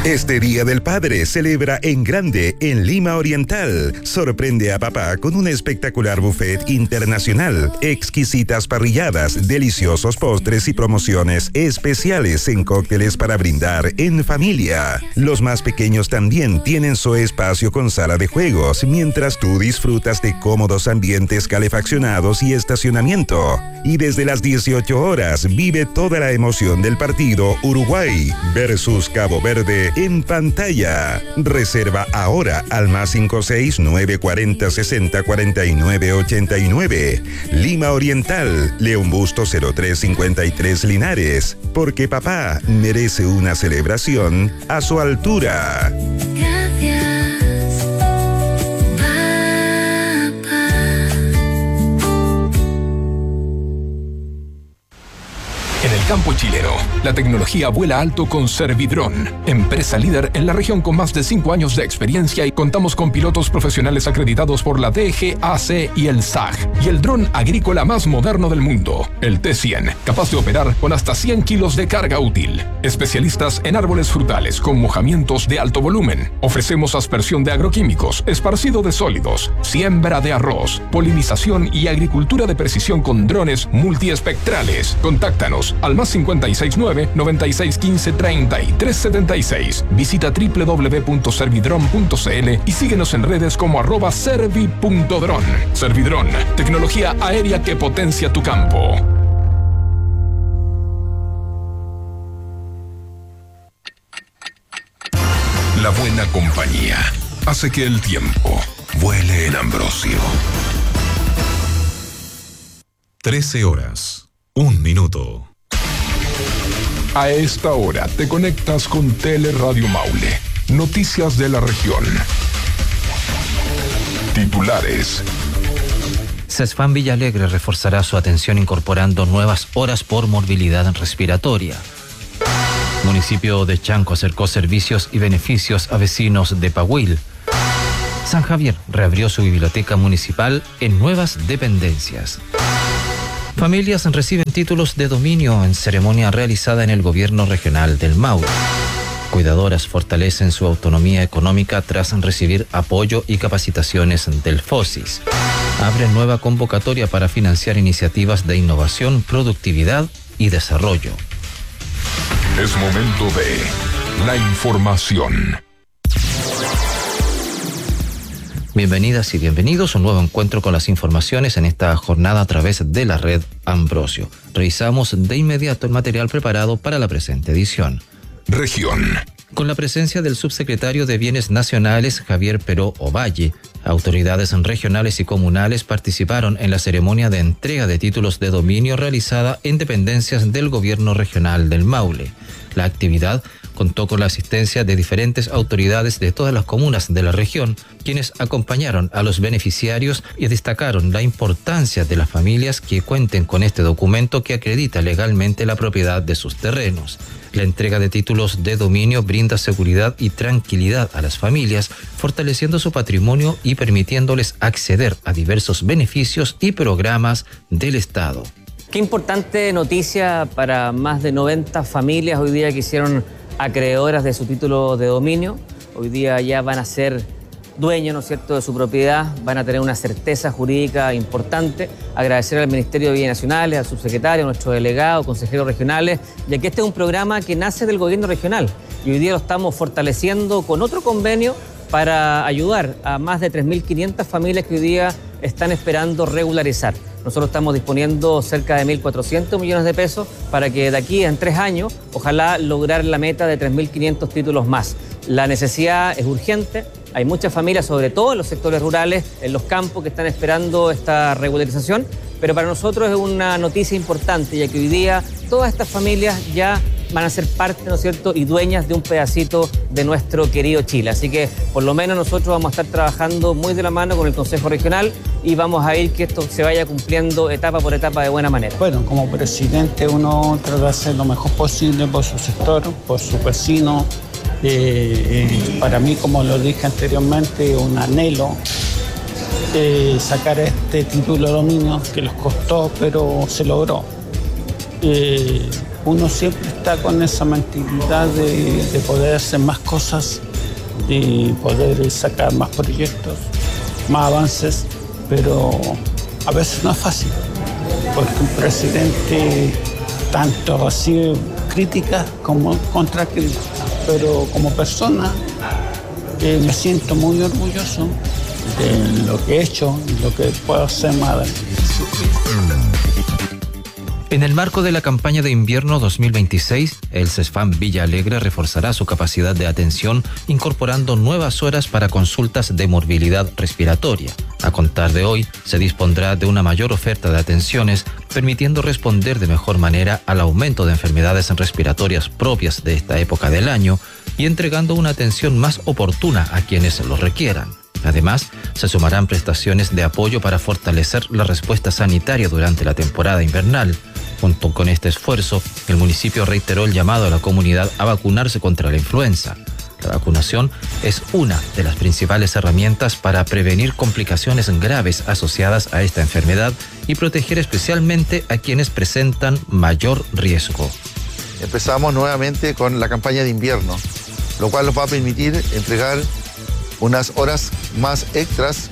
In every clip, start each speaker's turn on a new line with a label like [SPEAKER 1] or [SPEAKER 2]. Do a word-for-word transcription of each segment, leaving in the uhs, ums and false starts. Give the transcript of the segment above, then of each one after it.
[SPEAKER 1] Este Día del Padre celebra en grande en Lima Oriental. Sorprende a papá con un espectacular buffet internacional, exquisitas parrilladas, deliciosos postres y promociones especiales en cócteles para brindar en familia. Los más pequeños también tienen su espacio con sala de juegos, mientras tú disfrutas de cómodos ambientes calefaccionados y estacionamiento. Y desde las dieciocho horas vive toda la emoción del partido Uruguay versus Cabo Verde en pantalla. Reserva ahora al más cinco seis nueve cuatro cero sesenta cuarenta y nueve ochenta y nueve. Lima Oriental, León Busto cero tres cincuenta y tres Linares. Porque papá merece una celebración a su altura.
[SPEAKER 2] En el campo chileno, la tecnología vuela alto con Servidrón, empresa líder en la región con más de cinco años de experiencia, y contamos con pilotos profesionales acreditados por la D G A C y el S A G, y el dron agrícola más moderno del mundo, el T cien, capaz de operar con hasta cien kilos de carga útil. Especialistas en árboles frutales con mojamientos de alto volumen. Ofrecemos aspersión de agroquímicos, esparcido de sólidos, siembra de arroz, polinización y agricultura de precisión con drones multiespectrales. Contáctanos al más cincuenta y seis nueve, noventa y seis quince, treinta y tres setenta y seis. Visita doble u doble u doble u punto servidron punto c l y síguenos en redes como arroba servi punto dron. Servidrón, tecnología aérea que potencia tu campo. La buena compañía hace que el tiempo vuele en Ambrosio.
[SPEAKER 3] trece horas, un minuto.
[SPEAKER 2] A esta hora te conectas con Teleradio Maule. Noticias de la región. Titulares.
[SPEAKER 4] CESFAM Villalegre reforzará su atención incorporando nuevas horas por morbilidad respiratoria. Municipio de Chanco acercó servicios y beneficios a vecinos de Pahuil. San Javier reabrió su biblioteca municipal en nuevas dependencias. Familias reciben títulos de dominio en ceremonia realizada en el gobierno regional del Maule. Cuidadoras fortalecen su autonomía económica tras recibir apoyo y capacitaciones del FOSIS. Abre nueva convocatoria para financiar iniciativas de innovación, productividad y desarrollo.
[SPEAKER 2] Es momento de la información.
[SPEAKER 4] Bienvenidas y bienvenidos a un nuevo encuentro con las informaciones en esta jornada a través de la red Ambrosio. Revisamos de inmediato el material preparado para la presente edición.
[SPEAKER 2] Región.
[SPEAKER 4] Con la presencia del subsecretario de Bienes Nacionales, Javier Peró Ovalle, autoridades regionales y comunales participaron en la ceremonia de entrega de títulos de dominio realizada en dependencias del gobierno regional del Maule. La actividad contó con la asistencia de diferentes autoridades de todas las comunas de la región, quienes acompañaron a los beneficiarios y destacaron la importancia de las familias que cuenten con este documento que acredita legalmente la propiedad de sus terrenos. La entrega de títulos de dominio brinda seguridad y tranquilidad a las familias, fortaleciendo su patrimonio y permitiéndoles acceder a diversos beneficios y programas del Estado.
[SPEAKER 5] Qué importante noticia para más de noventa familias hoy día que hicieron acreedoras de su título de dominio. Hoy día ya van a ser dueños, ¿no es cierto?, de su propiedad, van a tener una certeza jurídica importante. Agradecer al Ministerio de Bienes Nacionales, al subsecretario, a nuestro delegado, consejeros regionales, ya que este es un programa que nace del gobierno regional y hoy día lo estamos fortaleciendo con otro convenio para ayudar a más de tres mil quinientas familias que hoy día están esperando regularizar. Nosotros estamos disponiendo cerca de mil cuatrocientos millones de pesos para que de aquí en tres años, ojalá lograr la meta de tres mil quinientos títulos más. La necesidad es urgente, hay muchas familias, sobre todo en los sectores rurales, en los campos, que están esperando esta regularización, pero para nosotros es una noticia importante, ya que hoy día todas estas familias ya van a ser parte, ¿no es cierto?, y dueñas de un pedacito de nuestro querido Chile. Así que por lo menos nosotros vamos a estar trabajando muy de la mano con el Consejo Regional y vamos a ir que esto se vaya cumpliendo etapa por etapa de buena manera.
[SPEAKER 6] Bueno, como presidente uno trata de hacer lo mejor posible por su sector, por su vecino. Eh, eh, para mí, como lo dije anteriormente, un anhelo eh, sacar este título de dominio que les costó, pero se logró. Eh, uno siempre está con esa mentalidad de, de poder hacer más cosas, de poder sacar más proyectos, más avances, pero a veces no es fácil, porque un presidente tanto recibe críticas como contra críticas, pero como persona eh, me siento muy orgulloso de lo que he hecho y lo que puedo hacer más adelante.
[SPEAKER 4] En el marco de la campaña de invierno dos mil veintiséis, el CESFAM Villa Alegre reforzará su capacidad de atención incorporando nuevas horas para consultas de morbilidad respiratoria. A contar de hoy, se dispondrá de una mayor oferta de atenciones, permitiendo responder de mejor manera al aumento de enfermedades respiratorias propias de esta época del año y entregando una atención más oportuna a quienes lo requieran. Además, se sumarán prestaciones de apoyo para fortalecer la respuesta sanitaria durante la temporada invernal. Junto con este esfuerzo, el municipio reiteró el llamado a la comunidad a vacunarse contra la influenza. La vacunación es una de las principales herramientas para prevenir complicaciones graves asociadas a esta enfermedad y proteger especialmente a quienes presentan mayor riesgo.
[SPEAKER 7] Empezamos nuevamente con la campaña de invierno, lo cual nos va a permitir entregar unas horas más extras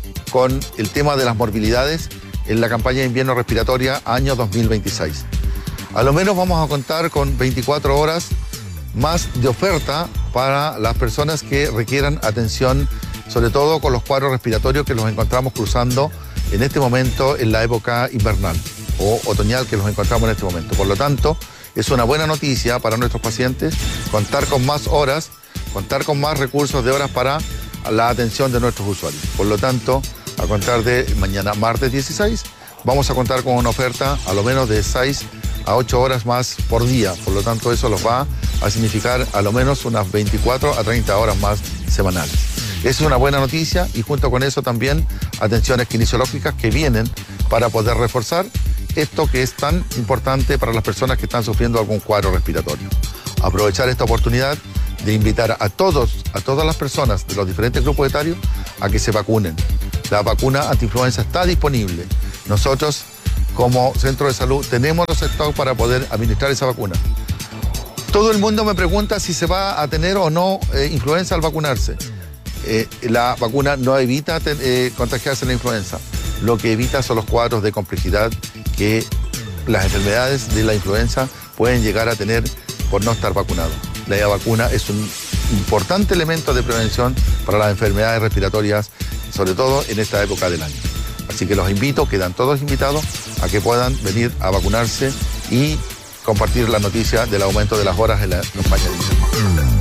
[SPEAKER 7] con el tema de las morbilidades en la campaña de invierno respiratoria año dos mil veintiséis. A lo menos vamos a contar con veinticuatro horas más de oferta para las personas que requieran atención, sobre todo con los cuadros respiratorios que los encontramos cruzando en este momento en la época invernal o otoñal que los encontramos en este momento. Por lo tanto, es una buena noticia para nuestros pacientes contar con más horas, contar con más recursos de horas para la atención de nuestros usuarios. Por lo tanto, a contar de mañana martes dieciséis, vamos a contar con una oferta a lo menos de seis a ocho horas más por día. Por lo tanto, eso los va a significar a lo menos unas veinticuatro a treinta horas más semanales. Esa es una buena noticia y junto con eso también atenciones kinesiológicas que vienen para poder reforzar esto que es tan importante para las personas que están sufriendo algún cuadro respiratorio. Aprovechar esta oportunidad de invitar a todos, a todas las personas de los diferentes grupos etarios a que se vacunen. La vacuna antiinfluenza está disponible. Nosotros, como centro de salud, tenemos los stocks para poder administrar esa vacuna. Todo el mundo me pregunta si se va a tener o no eh, influenza al vacunarse. Eh, la vacuna no evita ten, eh, contagiarse la influenza. Lo que evita son los cuadros de complejidad que las enfermedades de la influenza pueden llegar a tener por no estar vacunado. La vacuna es un importante elemento de prevención para las enfermedades respiratorias, sobre todo en esta época del año. Así que los invito, quedan todos invitados a que puedan venir a vacunarse y compartir la noticia del aumento de las horas en la campaña de invierno.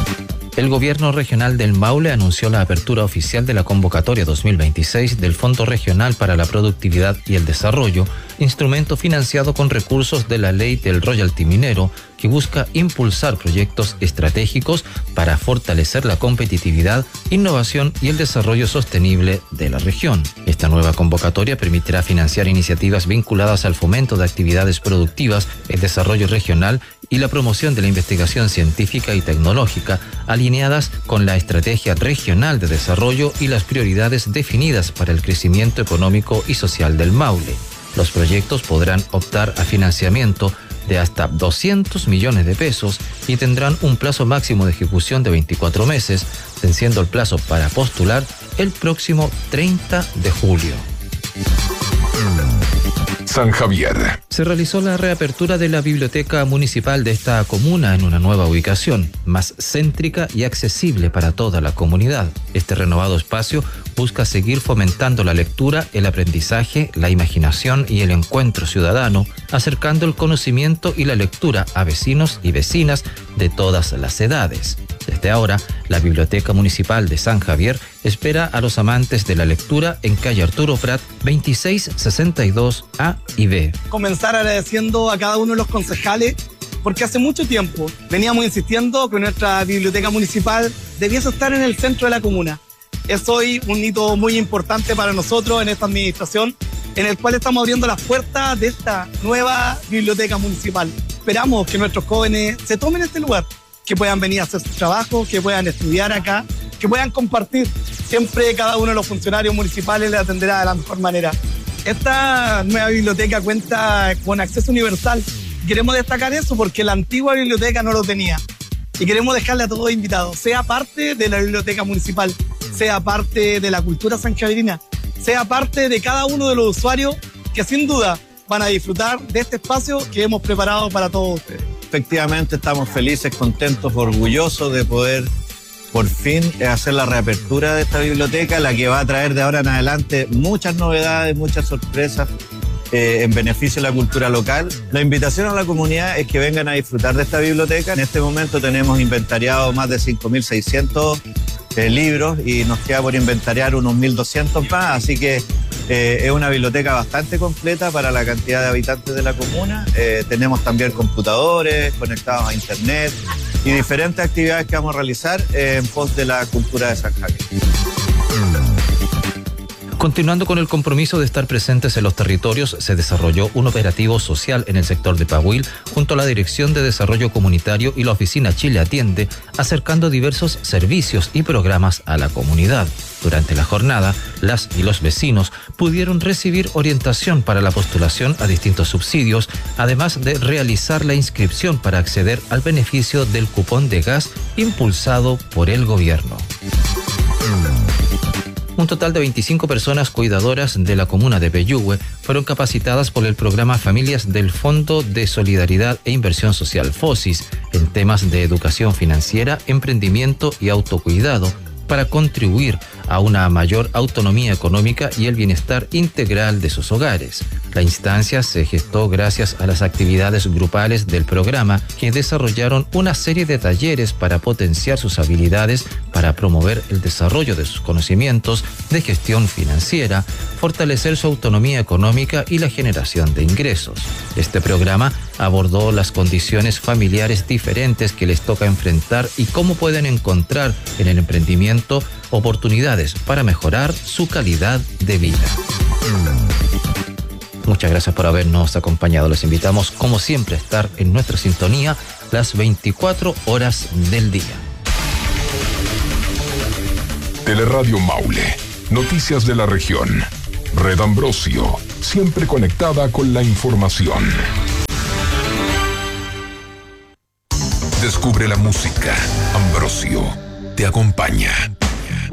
[SPEAKER 4] El gobierno regional del Maule anunció la apertura oficial de la convocatoria dos mil veintiséis del Fondo Regional para la Productividad y el Desarrollo, instrumento financiado con recursos de la ley del royalty minero, que busca impulsar proyectos estratégicos para fortalecer la competitividad, innovación y el desarrollo sostenible de la región. Esta nueva convocatoria permitirá financiar iniciativas vinculadas al fomento de actividades productivas, el desarrollo regional y la promoción de la investigación científica y tecnológica, alineadas con la estrategia regional de desarrollo y las prioridades definidas para el crecimiento económico y social del Maule. Los proyectos podrán optar a financiamiento de hasta doscientos millones de pesos y tendrán un plazo máximo de ejecución de veinticuatro meses, venciendo el plazo para postular el próximo treinta de julio.
[SPEAKER 2] San Javier.
[SPEAKER 4] Se realizó la reapertura de la biblioteca municipal de esta comuna en una nueva ubicación, más céntrica y accesible para toda la comunidad. Este renovado espacio busca seguir fomentando la lectura, el aprendizaje, la imaginación y el encuentro ciudadano, acercando el conocimiento y la lectura a vecinos y vecinas de todas las edades. Desde ahora, la Biblioteca Municipal de San Javier espera a los amantes de la lectura en calle Arturo Prat veintiséis sesenta y dos A y B.
[SPEAKER 8] Comenzar agradeciendo a cada uno de los concejales porque hace mucho tiempo veníamos insistiendo que nuestra biblioteca municipal debiese estar en el centro de la comuna. Es hoy un hito muy importante para nosotros en esta administración, en el cual estamos abriendo las puertas de esta nueva biblioteca municipal. Esperamos que nuestros jóvenes se tomen este lugar, que puedan venir a hacer su trabajo, que puedan estudiar acá, que puedan compartir. Siempre cada uno de los funcionarios municipales les atenderá de la mejor manera. Esta nueva biblioteca cuenta con acceso universal Queremos destacar eso porque la antigua biblioteca no lo tenía. Y queremos dejarle a todos invitados, sea parte de la biblioteca municipal, sea parte de la cultura sanjaverina, sea parte de cada uno de los usuarios que sin duda van a disfrutar de este espacio que hemos preparado para todos ustedes.
[SPEAKER 9] Efectivamente, estamos felices, contentos, orgullosos de poder por fin hacer la reapertura de esta biblioteca, la que va a traer de ahora en adelante muchas novedades, muchas sorpresas eh, en beneficio de la cultura local. La invitación a la comunidad es que vengan a disfrutar de esta biblioteca. En este momento tenemos inventariado más de cinco mil seiscientos eh, libros y nos queda por inventariar unos mil doscientos más, así que Eh, es una biblioteca bastante completa para la cantidad de habitantes de la comuna. Eh, tenemos también computadores conectados a internet y diferentes actividades que vamos a realizar eh, en pos de la cultura de San Javier.
[SPEAKER 4] Continuando con el compromiso de estar presentes en los territorios, se desarrolló un operativo social en el sector de Pahuil junto a la Dirección de Desarrollo Comunitario y la Oficina Chile Atiende, acercando diversos servicios y programas a la comunidad. Durante la jornada, las y los vecinos pudieron recibir orientación para la postulación a distintos subsidios, además de realizar la inscripción para acceder al beneficio del cupón de gas impulsado por el gobierno. Un total de veinticinco personas cuidadoras de la comuna de Peyúgue fueron capacitadas por el programa Familias del Fondo de Solidaridad e Inversión Social FOSIS en temas de educación financiera, emprendimiento y autocuidado para contribuir a una mayor autonomía económica y el bienestar integral de sus hogares. La instancia se gestó gracias a las actividades grupales del programa, que desarrollaron una serie de talleres para potenciar sus habilidades, para promover el desarrollo de sus conocimientos de gestión financiera, fortalecer su autonomía económica y la generación de ingresos. Este programa abordó las condiciones familiares diferentes que les toca enfrentar y cómo pueden encontrar en el emprendimiento oportunidades para mejorar su calidad de vida. Muchas gracias por habernos acompañado. Les invitamos, como siempre, a estar en nuestra sintonía las veinticuatro horas del día.
[SPEAKER 2] Teleradio Maule. Noticias de la región. Red Ambrosio. Siempre conectada con la información. Descubre la música. Ambrosio te acompaña.